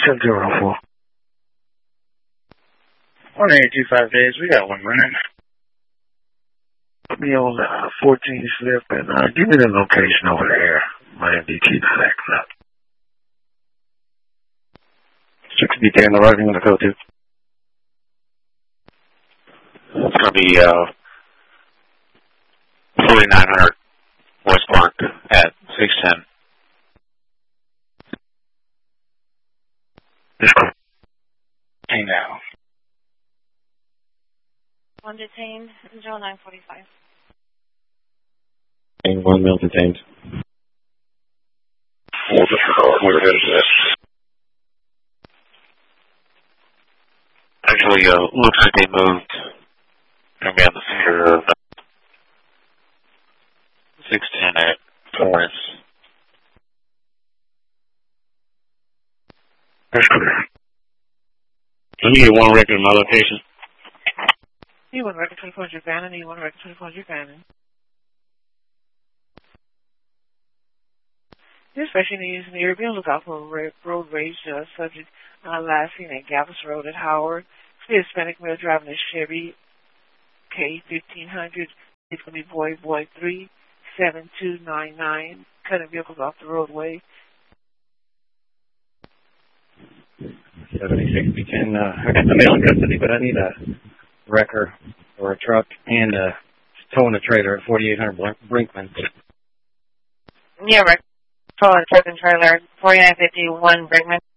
7004. 1825 days. We got one running. Put me on 14 slip and give me the location over there. My MDT acting up. 6BK on the right, you want to go to? It's going to be 4900 West Park at 610. This cool. Hey now. One detained, 0945. And 1 mil detained. We're headed to this. Actually, looks like they moved. Going to be on the center of 610 at Florence. That's clear. Let me get one record of my location. E1 record 2400 Bannon, E1 record 2400 Bannon. Dispatching is near. Be on the lookout for a road rage subject last seen at Galvez Road at Howard. It's Hispanic male driving a Chevy K1500. It's going to be Boy 37299. Cutting vehicles off the roadway. 76, we can, I got the male in custody, but I need a wrecker or a truck and towing a trailer at 4800 Brinkman. Yeah, wrecker. Towing a truck and trailer, 4951 Brinkman.